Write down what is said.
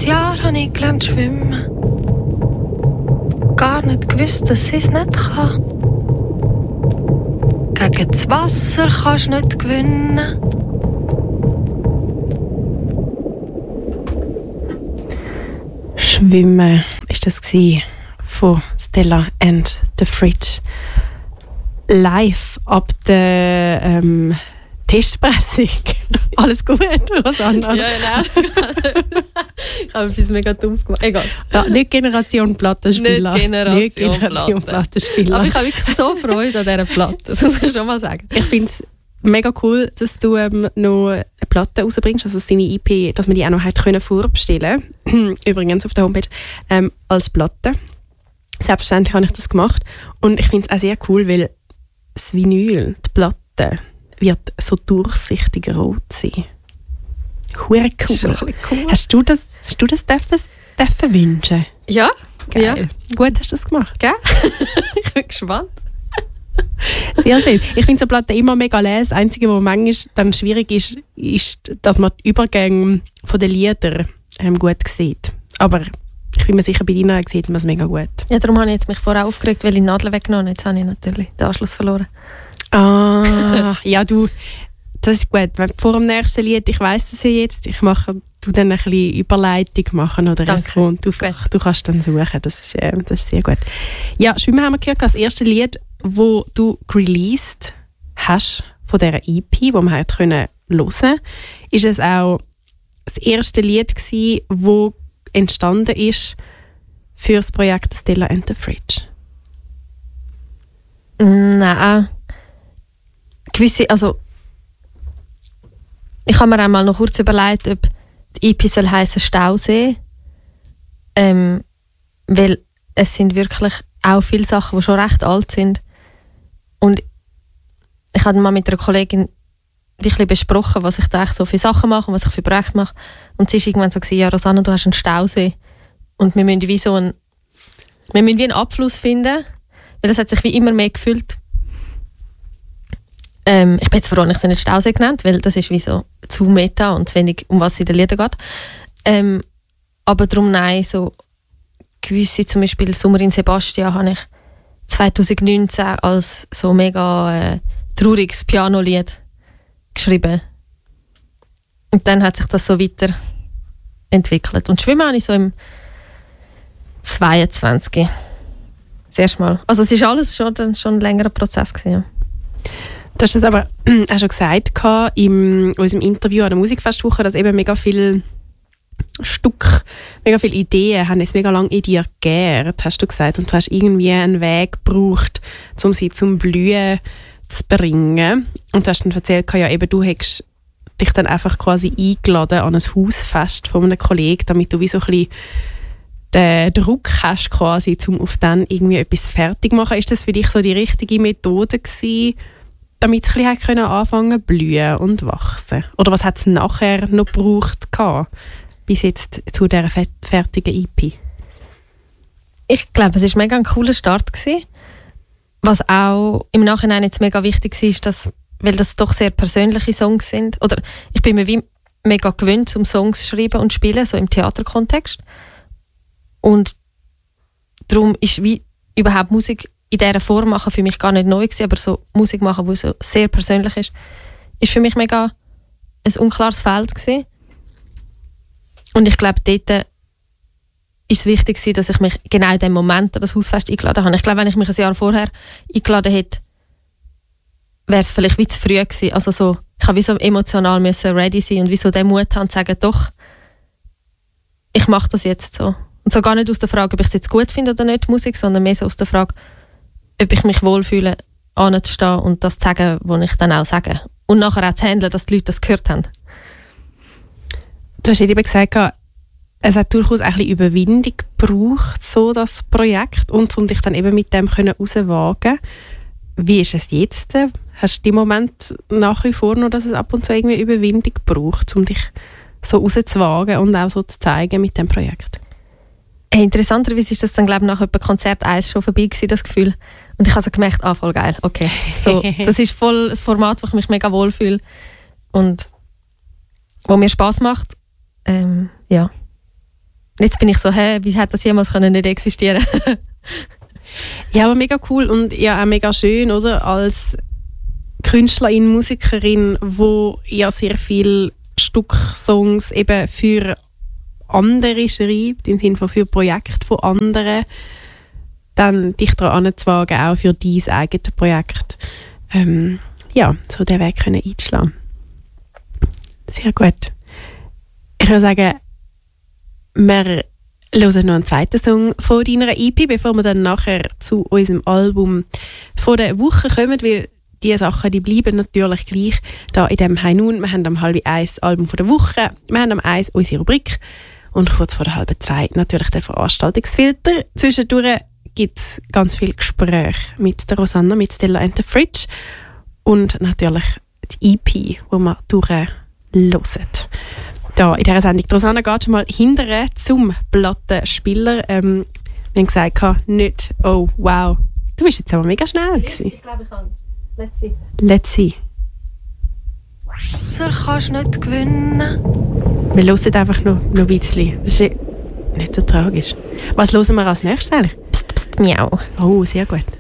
Jahr habe ich gelernt schwimmen. Gar nicht gewusst, dass ich es nicht kann. Gegen das Wasser kannst du nicht gewinnen. Schwimmen ist das von Stella and the Fridge. Live ab der Tischpressung. Alles gut, Rosanna? Ja, nein. Ich habe etwas mega Dummes gemacht. Egal. Ja, nicht Generation Plattenspieler. Nicht Generation Plattenspieler. Aber ich habe wirklich so Freude an dieser Platte. Das muss ich schon mal sagen. Ich finde es mega cool, dass du noch eine Platte rausbringst, also deine EP, dass man die auch noch vorbestellen können. Übrigens auf der Homepage als Platte. Selbstverständlich habe ich das gemacht. Und ich finde es auch sehr cool, weil das Vinyl, die Platte, wird so durchsichtig rot sein. Hure cool. Hast du das dürfen wünschen? Ja. Geil. Ja. Gut hast du das gemacht. Gell? Ich bin gespannt. Sehr schön. Ich finde so Platten immer mega leise. Das Einzige, was manchmal dann schwierig ist, dass man die Übergänge von den Liedern gut sieht. Aber ich bin mir sicher, bei deiner sieht man es mega gut. Ja, darum habe ich mich vorher aufgeregt, weil ich die Nadel weggenommen habe. Jetzt habe ich natürlich den Anschluss verloren. Ah, ja, du, das ist gut. Vor dem nächsten Lied, ich weiss das ja jetzt, ich mache du dann ein bisschen Überleitung machen oder so, und du kannst dann suchen. Das ist sehr gut. Ja, Schwimmen haben wir gehört, das erste Lied, das du released hast von dieser EP, wo wir hören konnten, ist es auch das erste Lied gewesen, das entstanden ist für das Projekt Stella and the Fridge? Nein. Also ich habe mir einmal noch kurz überlegt, ob die EP soll heissen Stausee, weil es sind wirklich auch viele Sachen, die schon recht alt sind. Und ich habe mal mit einer Kollegin wirklich besprochen, was ich da eigentlich so für Sachen mache und was ich für Projekte mache. Und sie war irgendwann so, ja Rosanna, du hast einen Stausee und wir müssen wie einen Abfluss finden, weil das hat sich wie immer mehr gefüllt. Ich bin jetzt froh, ich sie nicht Stausee genannt, weil das ist wie so zu meta und zu wenig, um was es in den Liedern geht. Aber darum nein, so gewisse, zum Beispiel Sommer in Sebastian, habe ich 2019 als so mega trauriges Pianolied geschrieben. Und dann hat sich das so weiter entwickelt. Und Schwimmen habe ich so im 22. Das erste Mal. Also es war alles schon ein längerer Prozess gewesen, ja. Du hast es aber auch schon gesagt in unserem Interview an der Musikfestwoche, dass eben mega viele Ideen haben es mega lange in dir gegärt, hast du gesagt. Und du hast irgendwie einen Weg gebraucht, um sie zum Blühen zu bringen. Und du hast dann erzählt, ja, eben, du hättest dich dann einfach quasi eingeladen an ein Hausfest von einem Kollegen, damit du wie so ein bisschen den Druck hast, quasi, um auf dann irgendwie etwas fertig zu machen. Ist das für dich so die richtige Methode gewesen, damit es ein bisschen anfangen zu blühen und wachsen? Oder was hat es nachher noch gebraucht, bis jetzt zu dieser fertigen EP? Ich glaube, es war mega ein cooler Start gewesen. Was auch im Nachhinein jetzt mega wichtig ist, weil das doch sehr persönliche Songs sind. Oder ich bin mir wie mega gewöhnt, um Songs zu schreiben und zu spielen, so im Theaterkontext. Und darum ist wie überhaupt Musik in dieser Form machen für mich gar nicht neu gewesen, aber so Musik machen, die so sehr persönlich ist für mich mega ein unklares Feld gewesen. Und ich glaube, dort war es wichtig, dass ich mich genau in dem Moment an das Hausfest eingeladen habe. Ich glaube, wenn ich mich ein Jahr vorher eingeladen hätte, wäre es vielleicht wie zu früh gewesen. Also so, ich habe wie so emotional ready sein und wie so den Mut haben und sagen, doch, ich mache das jetzt so. Und so gar nicht aus der Frage, ob ich es jetzt gut finde oder nicht, Musik, sondern mehr so aus der Frage, ob ich mich wohlfühle, anzustehen und das zu sagen, was ich dann auch sage. Und nachher auch zu handeln, dass die Leute das gehört haben. Du hast eben gesagt, es hat durchaus ein bisschen Überwindung gebraucht, so das Projekt, und um dich dann eben mit dem rauswagen. Wie ist es jetzt? Hast du den Moment nach wie vor noch, dass es ab und zu irgendwie Überwindung braucht, um dich so rauszuwagen und auch so zu zeigen mit dem Projekt? Hey, interessanterweise ist das dann, glaube ich, nach etwa Konzert 1 schon vorbei gewesen, das Gefühl. Und ich habe so gemerkt, voll geil, okay. So, das ist voll ein Format, wo ich mich mega wohlfühle und wo mir Spass macht. Ja. Jetzt bin ich so, wie hat das jemals können nicht existieren? Ja, aber mega cool und ja auch mega schön, oder? Als Künstlerin, Musikerin, wo ja sehr viele Songs eben für andere schreibt, im Sinne von für Projekte von anderen, dann dich daran anzuwagen, auch für dein eigenes Projekt so den Weg können einzuschlagen. Sehr gut. Ich würde sagen, wir hören noch einen zweiten Song von deiner EP, bevor wir dann nachher zu unserem Album von der Woche kommen, weil diese Sachen, die bleiben natürlich gleich da in dem High Noon. Wir haben am 12:30 Album von der Woche, wir haben am 1 unsere Rubrik und kurz vor der 1:30 natürlich den Veranstaltungsfilter. Zwischendurch gibt es ganz viel Gespräche mit der Rosanna, mit Stella and the Fridge und natürlich die EP, die wir durchhören. Da in dieser Sendung. Die Rosanna geht schon mal hinterher zum Plattenspieler. Wir haben gesagt, nicht, oh wow, du bist jetzt aber mega schnell gewesen. Ich glaube, ich kann. Let's see. Let's see. Wasser kannst nicht gewinnen. Wir hören einfach noch ein bisschen. Das ist nicht so tragisch. Was hören wir als nächstes eigentlich? Psst, psst, miau. Oh, sehr gut.